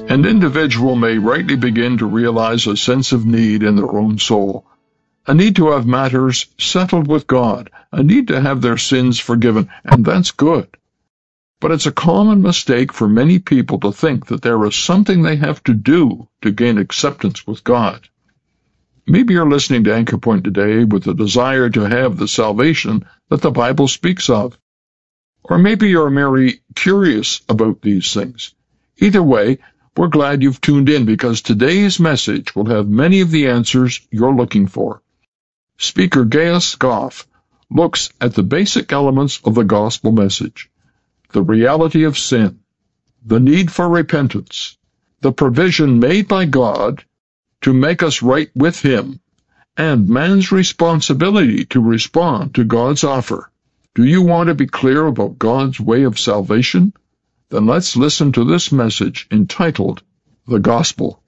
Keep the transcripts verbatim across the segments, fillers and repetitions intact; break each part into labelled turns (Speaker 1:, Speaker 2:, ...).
Speaker 1: An individual may rightly begin to realize a sense of need in their own soul, a need to have matters settled with God, a need to have their sins forgiven, and that's good. But it's a common mistake for many people to think that there is something they have to do to gain acceptance with God. Maybe you're listening to Anchor Point today with a desire to have the salvation that the Bible speaks of. Or maybe you're merely curious about these things. Either way, we're glad you've tuned in because today's message will have many of the answers you're looking for. Speaker Gaius Goff looks at the basic elements of the gospel message: the reality of sin, the need for repentance, the provision made by God to make us right with Him, and man's responsibility to respond to God's offer. Do you want to be clear about God's way of salvation? Then let's listen to this message entitled The Gospel.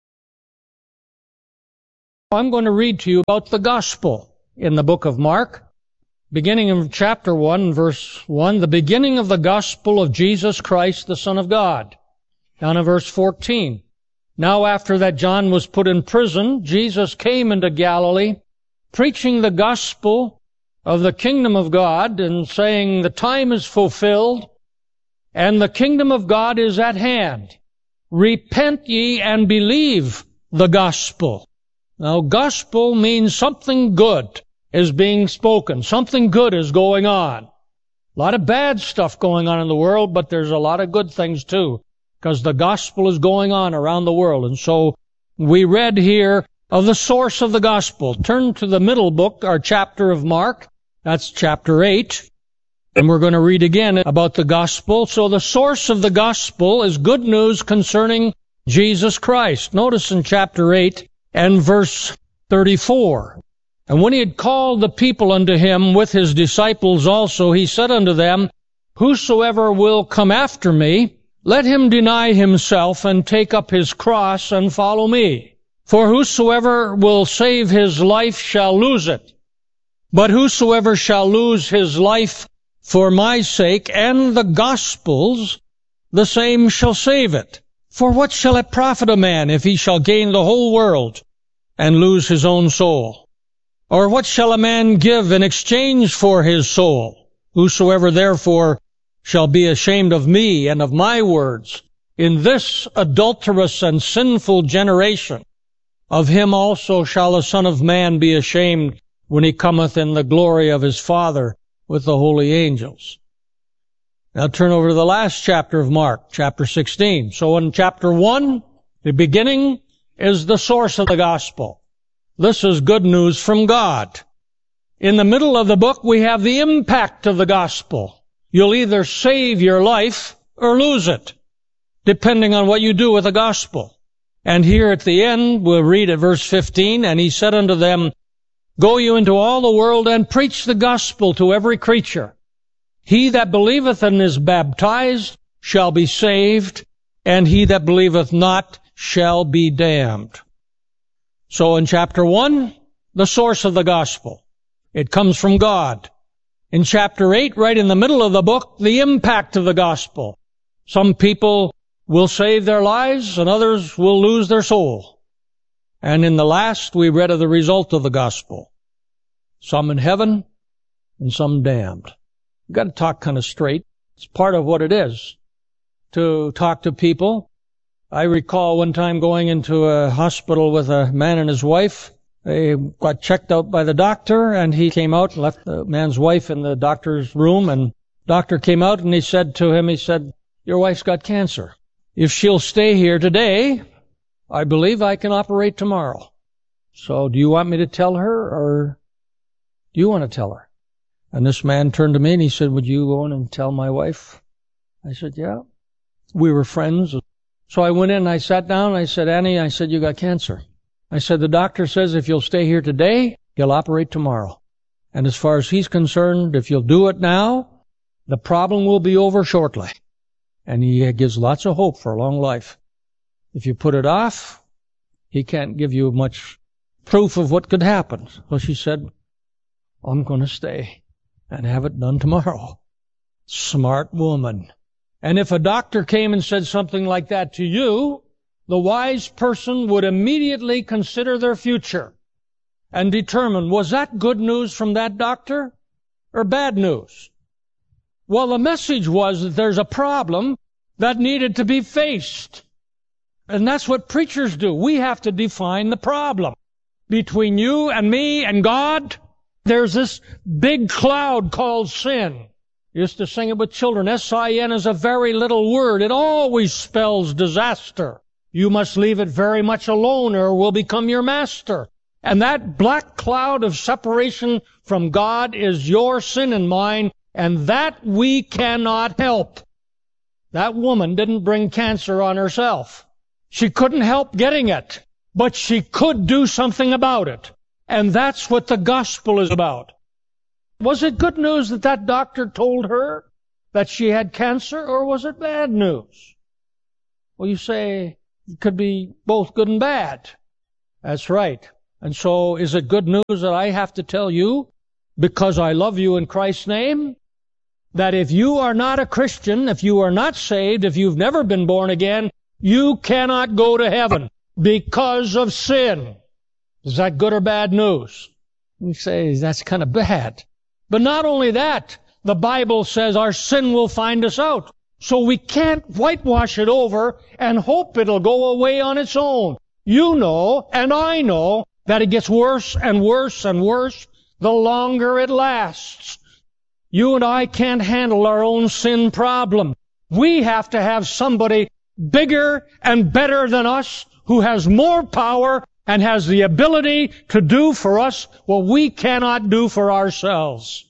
Speaker 2: I'm going to read to you about the gospel in the book of Mark, beginning in chapter one, verse one, the beginning of the gospel of Jesus Christ, the Son of God. Down in verse fourteen. Now after that John was put in prison, Jesus came into Galilee, preaching the gospel of the kingdom of God, and saying, the time is fulfilled, and the kingdom of God is at hand. Repent ye and believe the gospel. Now, gospel means something good is being spoken. Something good is going on. A lot of bad stuff going on in the world, but there's a lot of good things too, because the gospel is going on around the world. And so we read here of the source of the gospel. Turn to the middle book, our chapter of Mark. That's chapter eight. And we're going to read again about the gospel. So the source of the gospel is good news concerning Jesus Christ. Notice in chapter eight and verse thirty-four. And when he had called the people unto him with his disciples also, he said unto them, whosoever will come after me, let him deny himself and take up his cross and follow me. For whosoever will save his life shall lose it. But whosoever shall lose his life for my sake and the gospel's, the same shall save it. For what shall it profit a man if he shall gain the whole world and lose his own soul? Or what shall a man give in exchange for his soul? Whosoever therefore shall be ashamed of me and of my words in this adulterous and sinful generation, of him also shall the Son of Man be ashamed when he cometh in the glory of his Father with the holy angels. Now turn over to the last chapter of Mark, chapter sixteen. So in chapter one, the beginning is the source of the gospel. This is good news from God. In the middle of the book, we have the impact of the gospel. You'll either save your life or lose it, depending on what you do with the gospel. And here at the end, we'll read at verse fifteen, and he said unto them, go you into all the world and preach the gospel to every creature. He that believeth and is baptized shall be saved, and he that believeth not shall be damned. So in chapter one, the source of the gospel. It comes from God. In chapter eight, right in the middle of the book, the impact of the gospel. Some people will save their lives and others will lose their soul. And in the last, we read of the result of the gospel. Some in heaven and some damned. You've got to talk kind of straight. It's part of what it is to talk to people. I recall one time going into a hospital with a man and his wife. They got checked out by the doctor, and he came out and left the man's wife in the doctor's room, and the doctor came out and he said to him, he said, your wife's got cancer. If she'll stay here today, I believe I can operate tomorrow. So do you want me to tell her, or do you want to tell her? And this man turned to me and he said, would you go in and tell my wife? I said, yeah. We were friends. So I went in and I sat down and I said, Annie, I said, you got cancer. I said, the doctor says if you'll stay here today, he'll operate tomorrow. And as far as he's concerned, if you'll do it now, the problem will be over shortly. And he gives lots of hope for a long life. If you put it off, he can't give you much proof of what could happen. So she said, I'm going to stay and have it done tomorrow. Smart woman. And if a doctor came and said something like that to you, the wise person would immediately consider their future and determine, was that good news from that doctor or bad news? Well, the message was that there's a problem that needed to be faced. And that's what preachers do. We have to define the problem. Between you and me and God, there's this big cloud called sin. Used to sing it with children. S I N is a very little word. It always spells disaster. You must leave it very much alone or it will become your master. And that black cloud of separation from God is your sin and mine, and that we cannot help. That woman didn't bring cancer on herself. She couldn't help getting it, but she could do something about it. And that's what the gospel is about. Was it good news that that doctor told her that she had cancer, or was it bad news? Well, you say it could be both good and bad. That's right. And so is it good news that I have to tell you, because I love you in Christ's name, that if you are not a Christian, if you are not saved, if you've never been born again, you cannot go to heaven because of sin? Is that good or bad news? You say, that's kind of bad. But not only that, the Bible says our sin will find us out. So we can't whitewash it over and hope it'll go away on its own. You know, and I know, that it gets worse and worse and worse the longer it lasts. You and I can't handle our own sin problem. We have to have somebody bigger and better than us who has more power and has the ability to do for us what we cannot do for ourselves.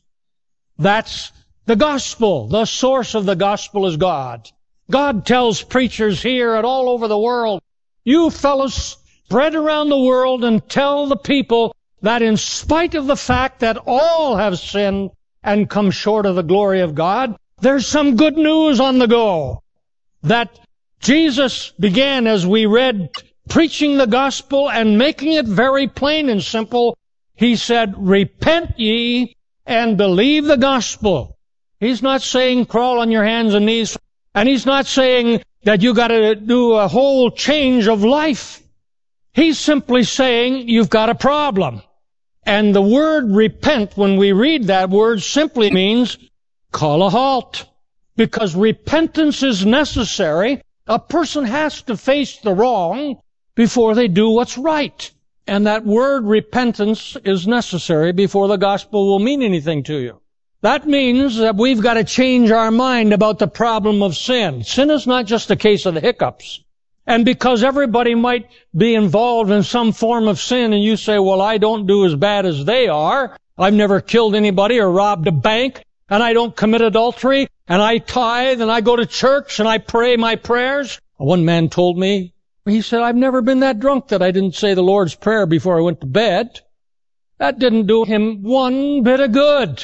Speaker 2: That's the gospel. The source of the gospel is God. God tells preachers here and all over the world, you fellows spread around the world and tell the people that in spite of the fact that all have sinned and come short of the glory of God, there's some good news on the go. That Jesus began, as we read, preaching the gospel and making it very plain and simple. He said, repent ye and believe the gospel. He's not saying crawl on your hands and knees. And he's not saying that you got to do a whole change of life. He's simply saying you've got a problem. And the word repent, when we read that word, simply means call a halt. Because repentance is necessary. A person has to face the wrong before they do what's right. And that word repentance is necessary before the gospel will mean anything to you. That means that we've got to change our mind about the problem of sin. Sin is not just a case of the hiccups. And because everybody might be involved in some form of sin, and you say, well, I don't do as bad as they are. I've never killed anybody or robbed a bank, and I don't commit adultery, and I tithe, and I go to church, and I pray my prayers. One man told me, he said, I've never been that drunk that I didn't say the Lord's Prayer before I went to bed. That didn't do him one bit of good.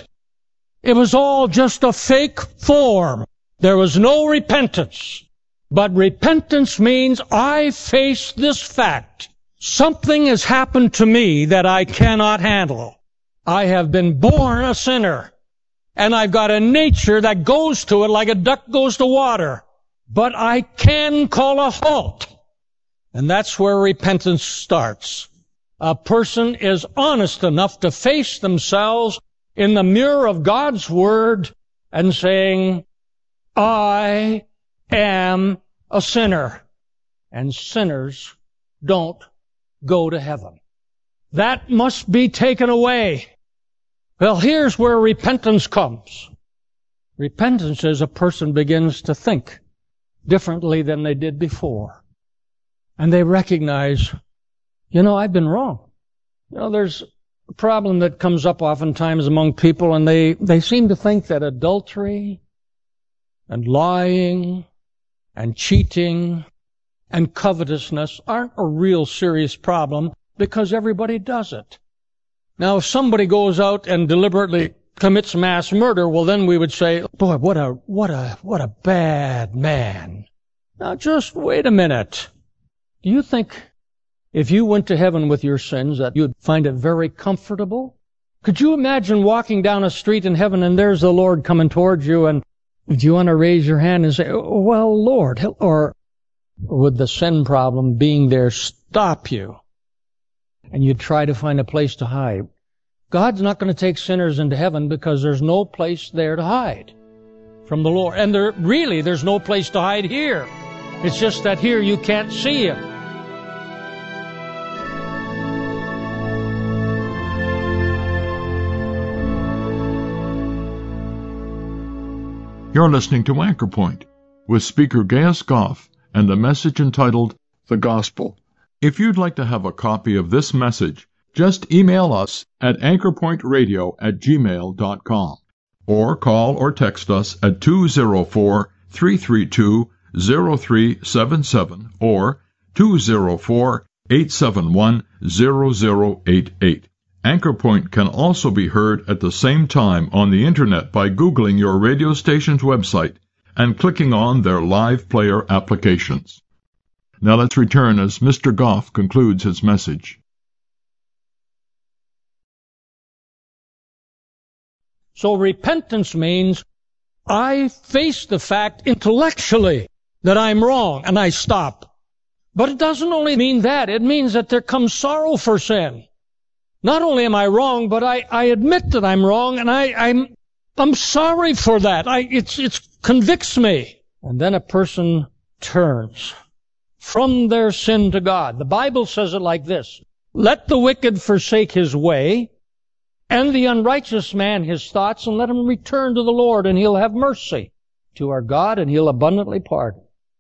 Speaker 2: It was all just a fake form. There was no repentance. But repentance means I face this fact. Something has happened to me that I cannot handle. I have been born a sinner. And I've got a nature that goes to it like a duck goes to water. But I can call a halt. And that's where repentance starts. A person is honest enough to face themselves in the mirror of God's Word and saying, I am a sinner, and sinners don't go to heaven. That must be taken away. Well, here's where repentance comes. Repentance is a person begins to think differently than they did before. And they recognize, you know, I've been wrong. You know, there's a problem that comes up oftentimes among people, and they, they seem to think that adultery and lying and cheating and covetousness aren't a real serious problem because everybody does it. Now, if somebody goes out and deliberately commits mass murder, well, then we would say, boy, what a, what a, what a bad man. Now, just wait a minute. Do you think if you went to heaven with your sins that you'd find it very comfortable? Could you imagine walking down a street in heaven and there's the Lord coming towards you, and do you want to raise your hand and say, oh, well, Lord, or with the sin problem being there stop you, and you try to find a place to hide. God's not going to take sinners into heaven because there's no place there to hide from the Lord. And there really, there's no place to hide here. It's just that here you can't see Him.
Speaker 1: You're listening to Anchor Point with speaker Gaius Goff and the message entitled The Gospel. If you'd like to have a copy of this message, just email us at anchorpointradio at gmail dot com or call or text us at two oh four, three three two, oh three seven seven or two oh four, eight seven one, oh oh eight eight. Anchor Point can also be heard at the same time on the Internet by Googling your radio station's website and clicking on their live player applications. Now let's return as Mister Goff concludes his message.
Speaker 2: So repentance means I face the fact intellectually that I'm wrong and I stop. But it doesn't only mean that. It means that there comes sorrow for sin. Not only am I wrong, but I, I admit that I'm wrong, and I, I'm I'm sorry for that. I it's it convicts me. And then a person turns from their sin to God. The Bible says it like this: let the wicked forsake his way, and the unrighteous man his thoughts, and let him return to the Lord, and He'll have mercy to our God, and He'll abundantly pardon.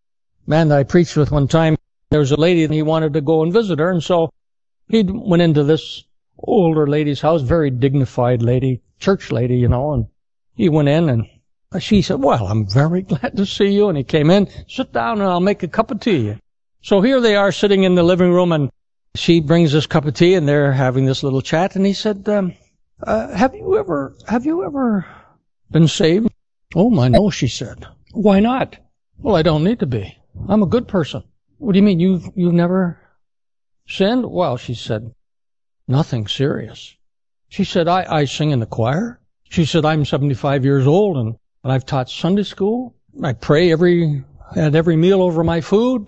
Speaker 2: Man that I preached with one time, there was a lady, and he wanted to go and visit her, and so he went into this older lady's house, very dignified lady, church lady, you know, and he went in and she said, well, I'm very glad to see you. And he came in, sit down and I'll make a cup of tea. So here they are sitting in the living room, and she brings this cup of tea and they're having this little chat. And he said, um, uh, have you ever, have you ever been saved? Oh my, no, she said. Why not? Well, I don't need to be. I'm a good person. What do you mean? You've, you've never sinned? Well, she said, nothing serious. She said, I, I sing in the choir. She said, I'm seventy-five years old and, and I've taught Sunday school. I pray every, at every meal over my food.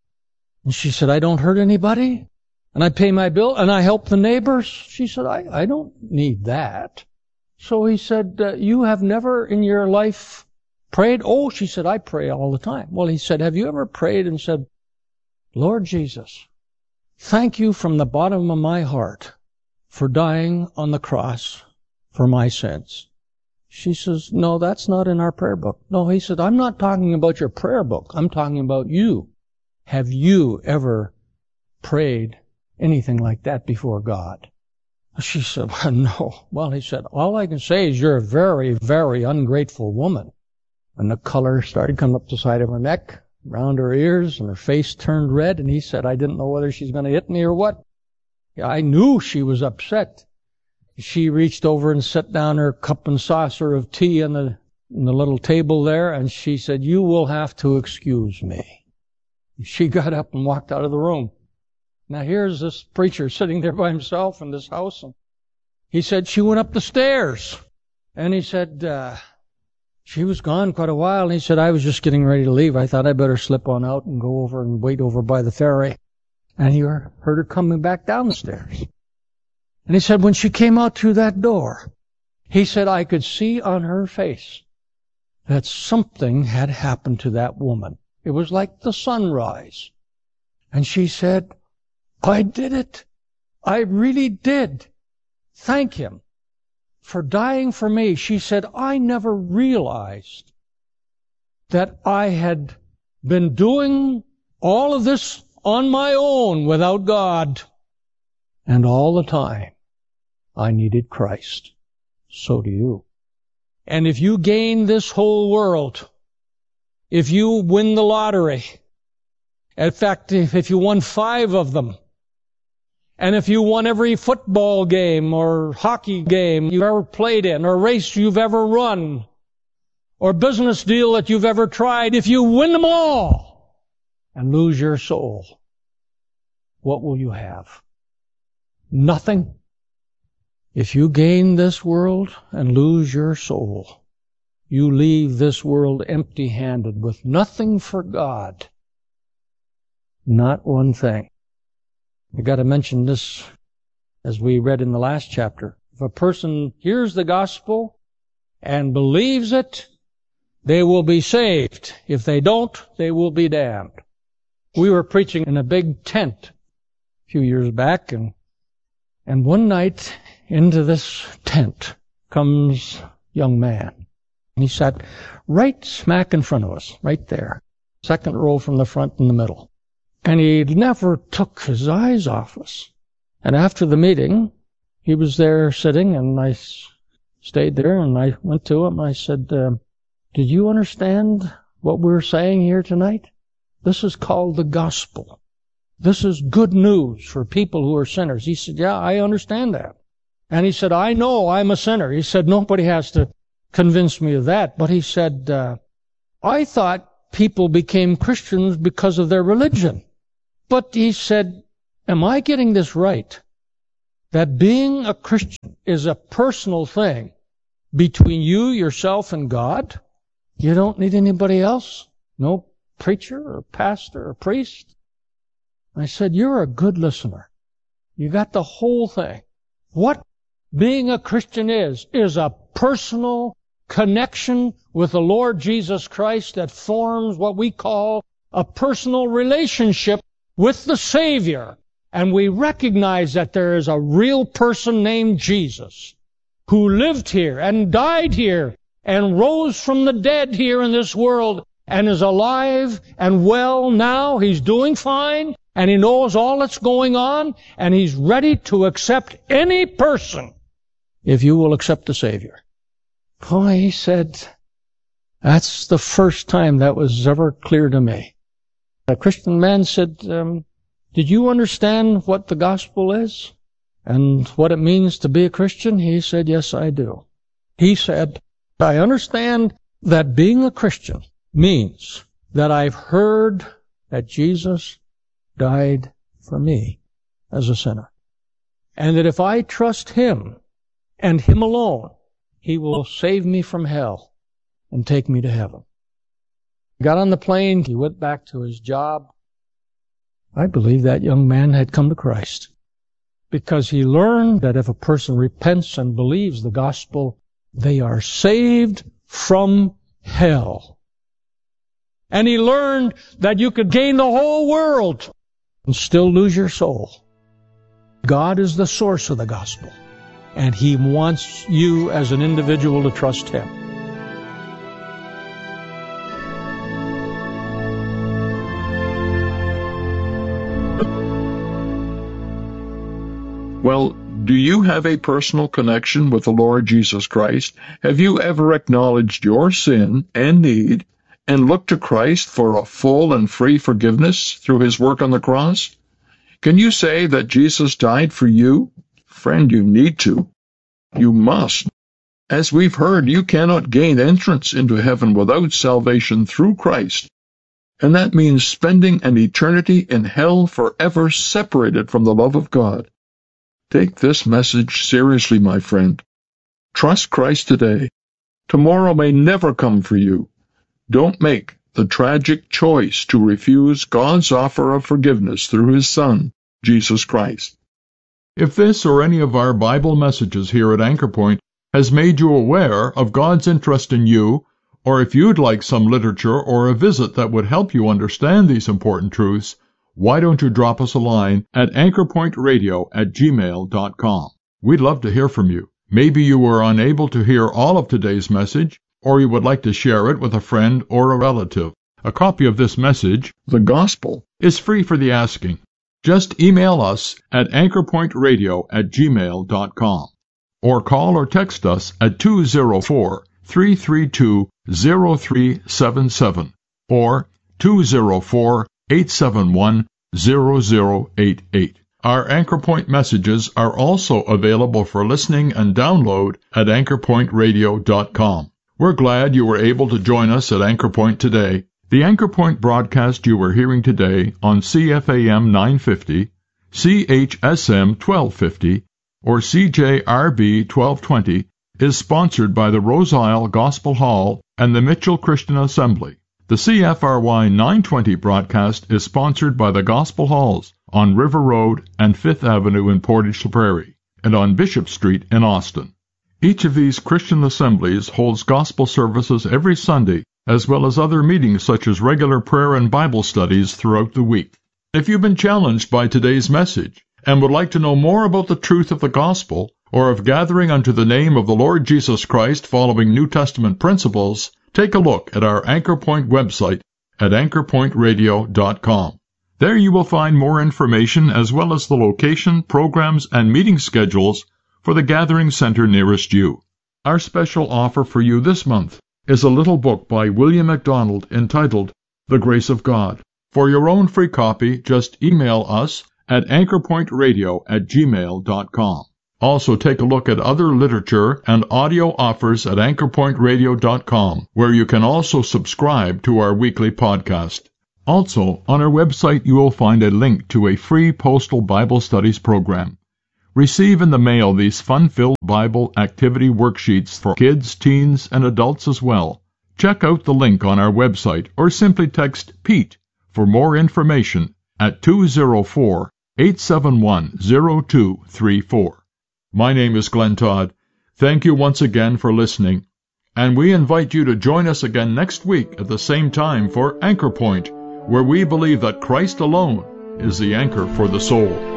Speaker 2: And she said, I don't hurt anybody. And I pay my bill and I help the neighbors. She said, I, I don't need that. So he said, uh, you have never in your life prayed? Oh, she said, I pray all the time. Well, he said, have you ever prayed and said, Lord Jesus, thank you from the bottom of my heart for dying on the cross for my sins? She says, no, that's not in our prayer book. No, he said, I'm not talking about your prayer book. I'm talking about you. Have you ever prayed anything like that before God? She said, well, no. Well, he said, all I can say is you're a very, very ungrateful woman. And the color started coming up the side of her neck, around her ears, and her face turned red. And he said, I didn't know whether she's going to hit me or what. I knew she was upset. She reached over and set down her cup and saucer of tea on the, on the little table there, and she said, you will have to excuse me. She got up and walked out of the room. Now here's this preacher sitting there by himself in this house. And he said she went up the stairs. And he said, uh, she was gone quite a while. And he said, I was just getting ready to leave. I thought I better slip on out and go over and wait over by the ferry. And he heard her coming back down the stairs. And he said, when she came out through that door, he said, I could see on her face that something had happened to that woman. It was like the sunrise. And she said, I did it. I really did. Thank Him for dying for me. She said, I never realized that I had been doing all of this on my own without God. And all the time, I needed Christ. So do you. And if you gain this whole world, if you win the lottery, in fact, if you won five of them, and if you won every football game or hockey game you've ever played in, or race you've ever run, or business deal that you've ever tried, if you win them all and lose your soul, what will you have? Nothing. If you gain this world and lose your soul, you leave this world empty-handed with nothing for God. Not one thing. I got to mention this as we read in the last chapter. If a person hears the gospel and believes it, they will be saved. If they don't, they will be damned. We were preaching in a big tent a few years back, and and one night into this tent comes a young man. And he sat right smack in front of us, right there. Second row from the front in the middle. And he never took his eyes off us. And after the meeting, he was there sitting, and I stayed there, and I went to him. I said, uh, did you understand what we're saying here tonight? This is called the gospel. This is good news for people who are sinners. He said, yeah, I understand that. And he said, I know I'm a sinner. He said, nobody has to convince me of that. But he said, uh, I thought people became Christians because of their religion. But he said, am I getting this right? That being a Christian is a personal thing between you, yourself, and God? You don't need anybody else? No preacher or pastor or priest? I said, you're a good listener. You got the whole thing. What being a Christian is, is a personal connection with the Lord Jesus Christ that forms what we call a personal relationship with the Savior. And we recognize that there is a real person named Jesus who lived here and died here and rose from the dead here in this world and is alive and well now. He's doing fine, and he knows all that's going on, and he's ready to accept any person if you will accept the Savior. Oh, he said, that's the first time that was ever clear to me. A Christian man said, um, did you understand what the gospel is and what it means to be a Christian? He said, yes, I do. He said, I understand that being a Christian means that I've heard that Jesus died for me as a sinner, and that if I trust Him and Him alone, He will save me from hell and take me to heaven. He got on the plane. He went back to his job. I believe that young man had come to Christ because he learned that if a person repents and believes the gospel, they are saved from hell. And he learned that you could gain the whole world and still lose your soul. God is the source of the gospel, and He wants you as an individual to trust Him.
Speaker 1: Well, do you have a personal connection with the Lord Jesus Christ? Have you ever acknowledged your sin and need and looked to Christ for a full and free forgiveness through His work on the cross? Can you say that Jesus died for you? Friend, you need to. You must. As we've heard, you cannot gain entrance into heaven without salvation through Christ. And that means spending an eternity in hell forever separated from the love of God. Take this message seriously, my friend. Trust Christ today. Tomorrow may never come for you. Don't make the tragic choice to refuse God's offer of forgiveness through His Son, Jesus Christ. If this or any of our Bible messages here at Anchor Point has made you aware of God's interest in you, or if you'd like some literature or a visit that would help you understand these important truths, why don't you drop us a line at anchorpointradio at gmail dot com. We'd love to hear from you. Maybe you were unable to hear all of today's message, or you would like to share it with a friend or a relative. A copy of this message, the Gospel, is free for the asking. Just email us at anchorpointradio at gmail dot com or call or text us at two oh four, three three two, oh three seven seven or two oh four, eight seven one, oh oh eight eight. Our Anchor Point messages are also available for listening and download at anchor point radio dot com. We're glad you were able to join us at Anchor Point today. The Anchor Point broadcast you were hearing today on C F A M nine fifty, C H S M twelve fifty, or C J R B twelve twenty is sponsored by the Rose Isle Gospel Hall and the Mitchell Christian Assembly. The C F R Y nine twenty broadcast is sponsored by the Gospel Halls on River Road and Fifth Avenue in Portage la Prairie, and on Bishop Street in Austin. Each of these Christian assemblies holds gospel services every Sunday, as well as other meetings such as regular prayer and Bible studies throughout the week. If you've been challenged by today's message and would like to know more about the truth of the gospel, or of gathering unto the name of the Lord Jesus Christ following New Testament principles, take a look at our Anchor Point website at anchor point radio dot com. There you will find more information as well as the location, programs, and meeting schedules for the gathering center nearest you. Our special offer for you this month is a little book by William MacDonald entitled The Grace of God. For your own free copy, just email us at anchor point radio at gmail dot com. Also take a look at other literature and audio offers at anchor point radio dot com, where you can also subscribe to our weekly podcast. Also, on our website you will find a link to a free postal Bible studies program. Receive in the mail these fun-filled Bible activity worksheets for kids, teens, and adults as well. Check out the link on our website or simply text Pete for more information at two oh four, eight seven one, oh two three four. My name is Glenn Todd. Thank you once again for listening, and we invite you to join us again next week at the same time for Anchor Point, where we believe that Christ alone is the anchor for the soul.